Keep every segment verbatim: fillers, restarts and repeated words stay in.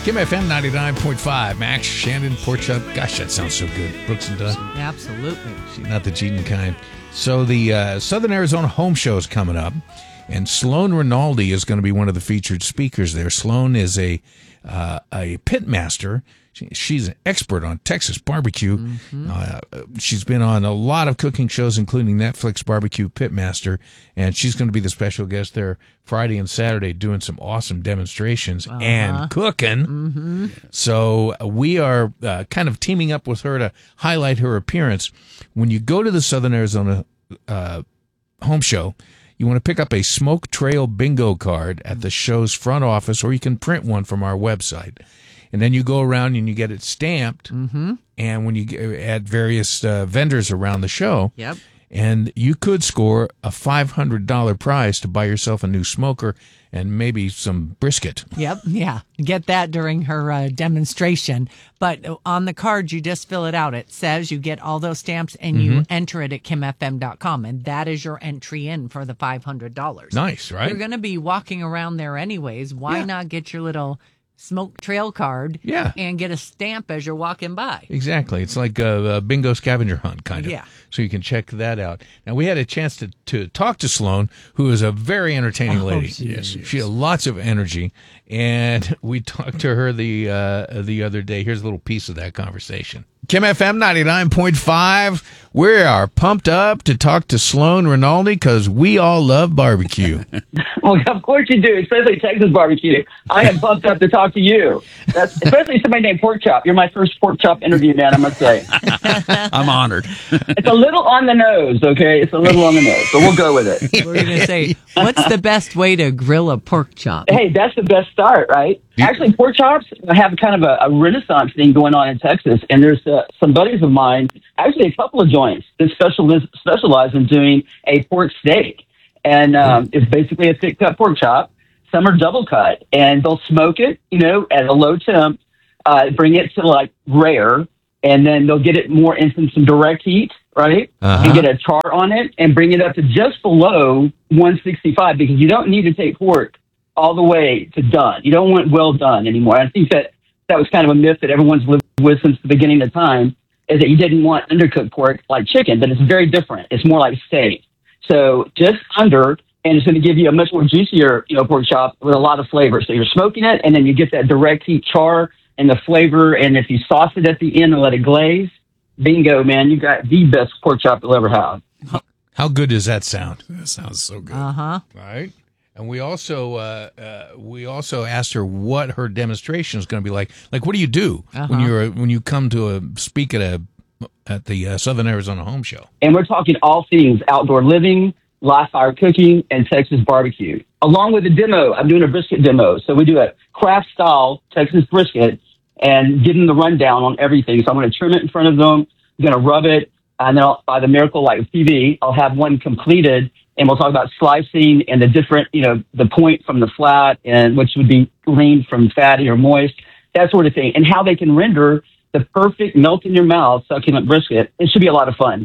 Kim F M ninety-nine point five. Max, Shannon, Pork Chop. Gosh, that sounds so good. Brooks and Dunn. Absolutely. She's not the cheating kind. So the uh, Southern Arizona Home Show is coming up, and Sloan Rinaldi is going to be one of the featured speakers there. Sloan is a uh, a pit master. She, she's an expert on Texas barbecue. Mm-hmm. Uh, she's been on a lot of cooking shows, including Netflix Barbecue Pitmaster, and she's going to be the special guest there Friday and Saturday doing some awesome demonstrations uh-huh. and cooking. Mm-hmm. So we are uh, kind of teaming up with her to highlight her appearance. When you go to the Southern Arizona uh, Home Show, you want to pick up a Smoke Trail bingo card at the show's front office, or you can print one from our website. And then you go around and you get it stamped. Mm-hmm. And when you get at various uh, vendors around the show, yep. and you could score a five hundred dollars prize to buy yourself a new smoker and maybe some brisket. Yep, yeah. Get that during her uh, demonstration. But on the card, you just fill it out. It says you get all those stamps and Mm-hmm. you enter it at kim f m dot com. And that is your entry in for the five hundred dollars. Nice, right? You're going to be walking around there anyways. Why Yeah. not get your little Smoke Trail card Yeah. and get a stamp as you're walking by? Exactly. It's like a, a bingo scavenger hunt, kind of. Yeah. So you can check that out. Now, we had a chance to, to talk to Sloan, who is a very entertaining Oh, lady. she Yes, is. she has lots of energy. And we talked to her the uh, the other day. Here's a little piece of that conversation. Kim F M ninety-nine point five. We are pumped up to talk to Sloan Rinaldi because we all love barbecue. Well, of course you do, especially Texas barbecue. I am pumped up to talk to you. That's especially somebody named Pork Chop. You're my first Pork Chop interview, man, I must say. I'm honored. It's a little on the nose, okay? It's a little on the nose, but we'll go with it. We're going to say, what's the best way to grill a pork chop? Hey, that's the best start, right? Actually, pork chops have kind of a, a renaissance thing going on in Texas, and there's uh, some buddies of mine, actually a couple of joints that specialize, specialize in doing a pork steak. And um, it's basically a thick cut pork chop. Some are double cut, and they'll smoke it, you know, at a low temp, uh, bring it to like rare, and then they'll get it more into some direct heat, right? Uh-huh. And get a char on it and bring it up to just below one sixty-five, because you don't need to take pork all the way to done. You don't want well done anymore. I think that that was kind of a myth that everyone's lived with since the beginning of time, is that you didn't want undercooked pork like chicken, but it's very different. It's more like steak. So just under, and it's going to give you a much more juicier, you know, pork chop with a lot of flavor. So you're smoking it, and then you get that direct heat char and the flavor. And if you sauce it at the end and let it glaze, bingo, man, you got the best pork chop you'll ever have. How good does that sound? That sounds so good. Uh-huh. Right. And we also uh, uh, we also asked her what her demonstration is going to be like. Like, what do you do Uh-huh. when you're when you come to a speak at a at the uh, Southern Arizona Home Show? And we're talking all things outdoor living, live fire cooking, and Texas barbecue. Along with a demo, I'm doing a brisket demo. So we do a craft style Texas brisket and give them the rundown on everything. So I'm going to trim it in front of them. I'm going to rub it. And then I'll, by the Miracle Light T V, I'll have one completed, and we'll talk about slicing and the different, you know, the point from the flat, and which would be lean from fatty or moist, that sort of thing, and how they can render the perfect melt in your mouth succulent brisket. It should be a lot of fun.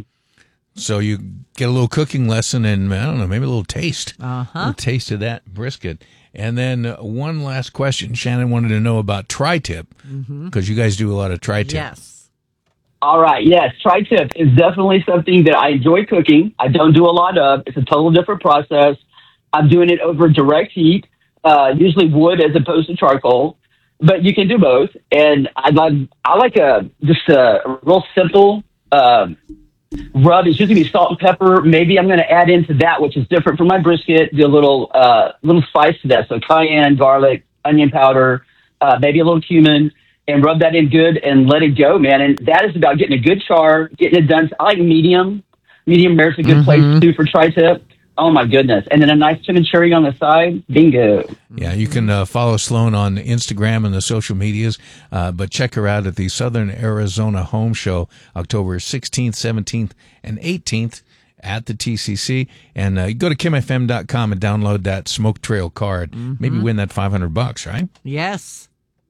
So you get a little cooking lesson and, I don't know, maybe a little taste. Uh-huh. A little taste of that brisket. And then uh, one last question. Shannon wanted to know about tri-tip, because you guys do a lot of tri-tip. Yes. All right. Yes. Tri-tip is definitely something that I enjoy cooking. I don't do a lot of. It's a total different process. I'm doing it over direct heat, uh, usually wood as opposed to charcoal, but you can do both. And I like, I like a, just a real simple, um, rub. It's just gonna be salt and pepper. Maybe I'm going to add into that, which is different from my brisket, do a little, uh, little spice to that. So cayenne, garlic, onion powder, uh, maybe a little cumin, and rub that in good and let it go, man. And that is about getting a good char, getting it done. I like medium. Medium rare is a good Mm-hmm. place to do for tri-tip. Oh, my goodness. And then a nice chimichurri on the side. Bingo. Yeah, you can uh, follow Sloan on Instagram and the social medias, uh, but check her out at the Southern Arizona Home Show, October sixteenth, seventeenth, and eighteenth at the T C C. And uh, you go to kim f m dot com and download that Smoke Trail card. Mm-hmm. Maybe win that five hundred bucks, right? Yes.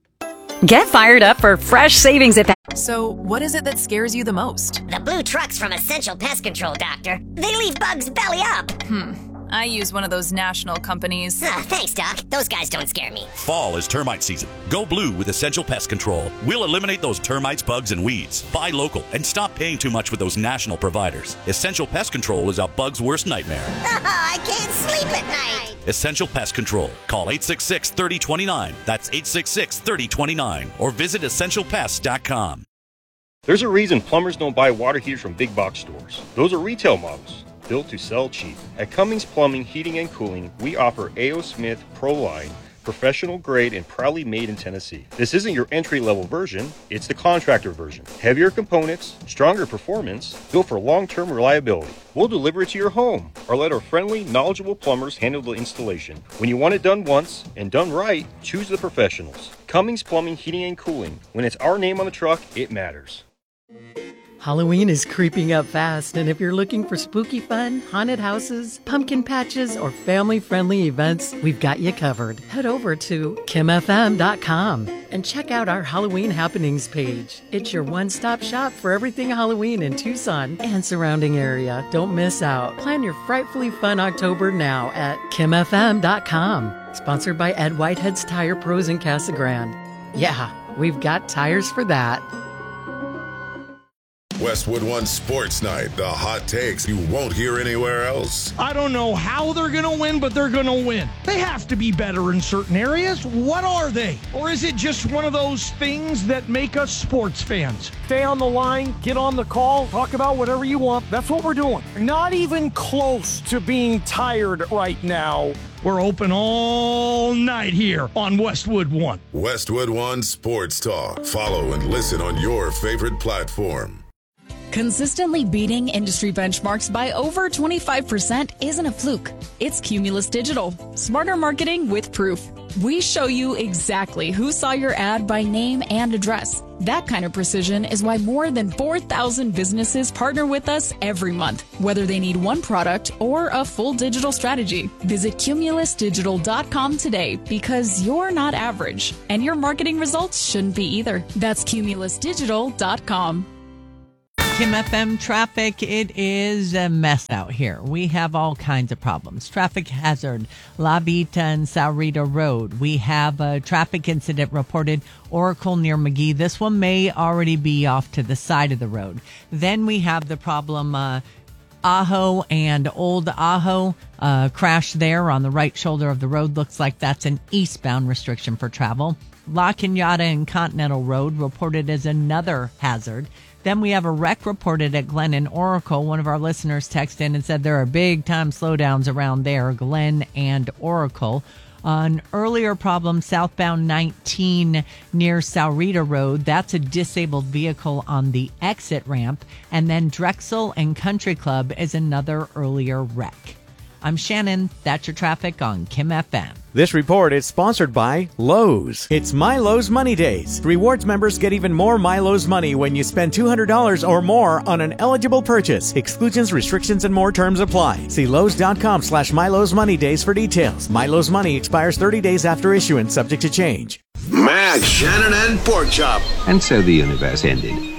Get fired up for fresh savings at So, what is it that scares you the most? The blue trucks from Essential Pest Control, Doctor. They leave bugs belly up. I use one of those national companies. Ah, thanks, Doc. Those guys don't scare me. Fall is termite season. Go blue with Essential Pest Control. We'll eliminate those termites, bugs, and weeds. Buy local and stop paying too much with those national providers. Essential Pest Control is a bug's worst nightmare. I can't sleep at night. Essential Pest Control. Call eight six six, three oh two nine. That's eight six six, three oh two nine. Or visit essential pest dot com. There's a reason plumbers don't buy water heaters from big box stores. Those are retail models, built to sell cheap. At Cummings Plumbing, Heating, and Cooling, we offer A O. Smith Pro Line, professional grade and proudly made in Tennessee. This isn't your entry-level version, it's the contractor version. Heavier components, stronger performance, built for long-term reliability. We'll deliver it to your home, or let our friendly, knowledgeable plumbers handle the installation. When you want it done once, and done right, choose the professionals. Cummings Plumbing, Heating, and Cooling. When it's our name on the truck, it matters. Halloween is creeping up fast, and if you're looking for spooky fun, haunted houses, pumpkin patches, or family-friendly events, we've got you covered. Head over to kim f m dot com and check out our Halloween happenings page. It's your one-stop shop for everything Halloween in Tucson and surrounding area. Don't miss out. Plan your frightfully fun October now at kim f m dot com. Sponsored by Ed Whitehead's Tire Pros in Casa Grande. Yeah, we've got tires for that. Westwood One Sports Night, the hot takes you won't hear anywhere else. I don't know how they're going to win, but they're going to win. They have to be better in certain areas. What are they? Or is it just one of those things that make us sports fans? Stay on the line, get on the call, talk about whatever you want. That's what we're doing. Not even close to being tired right now. We're open all night here on Westwood One. Westwood One Sports Talk. Follow and listen on your favorite platform. Consistently beating industry benchmarks by over twenty-five percent isn't a fluke. It's Cumulus Digital. Smarter marketing with proof. We show you exactly who saw your ad by name and address. That kind of precision is why more than four thousand businesses partner with us every month, whether they need one product or a full digital strategy. Visit cumulus digital dot com today, because you're not average, and your marketing results shouldn't be either. That's cumulus digital dot com. Kim F M traffic, it is a mess out here. We have all kinds of problems. Traffic hazard, La Vita and Saurita Road. We have a traffic incident reported, Oracle near McGee. This one may already be off to the side of the road. Then we have the problem, uh, Ajo and Old Ajo, uh, crash there on the right shoulder of the road. Looks like that's an eastbound restriction for travel. La Cañada and Continental Road reported as another hazard. Then we have a wreck reported at Glen and Oracle. One of our listeners texted in and said there are big-time slowdowns around there, Glen and Oracle. An earlier problem, southbound nineteen near Saurita Road. That's a disabled vehicle on the exit ramp. And then Drexel and Country Club is another earlier wreck. I'm Shannon. That's your traffic on Kim F M. This report is sponsored by Lowe's. It's My Lowe's Money Days. Rewards members get even more My Lowe's money when you spend two hundred dollars or more on an eligible purchase. Exclusions, restrictions, and more terms apply. See Lowe's.com slash My Lowe's Money Days for details. My Lowe's Money expires thirty days after issuance, subject to change. Max, Shannon, and Porkchop. And so the universe ended.